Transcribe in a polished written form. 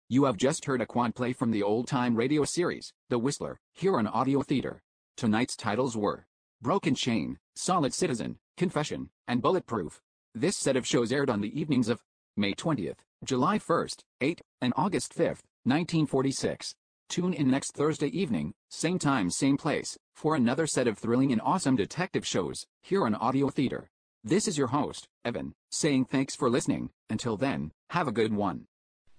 You have just heard a quad play from the old-time radio series, The Whistler, here on Audio Theater. Tonight's titles were Broken Chain, Solid Citizen, Confession, and Bulletproof. This set of shows aired on the evenings of May 20th, July 1st, 8th, and August 5th, 1946. Tune in next Thursday evening, same time, same place, for another set of thrilling and awesome detective shows, here on Audio Theater. This is your host, Evan, saying thanks for listening. Until then, have a good one.